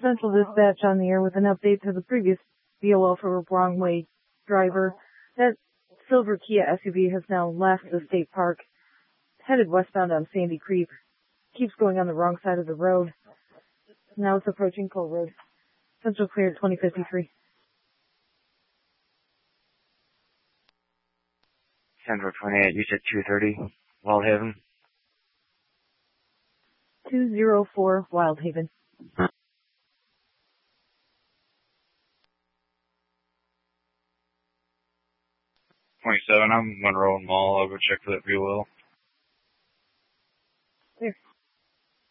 Central Dispatch on the air with an update to the previous BOL for wrong way driver. That silver Kia SUV has now left the state park, headed westbound on Sandy Creek. Keeps going on the wrong side of the road. Now it's approaching Cole Road. Central clear at 2053. Central 28, you said 230, Wildhaven? 204 Wildhaven. 27, I'm Monroe and Mall. I'll go check for that BOL.